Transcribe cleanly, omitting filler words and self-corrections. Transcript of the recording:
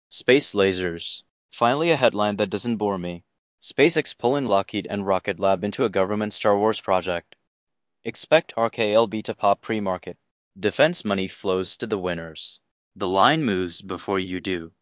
Space lasers. Finally, a headline that doesn't bore me. SpaceX pulling Lockheed and Rocket Lab into a government Star Wars project. Expect RKLB to pop pre-market. Defense money flows to the winners. The line moves before you do.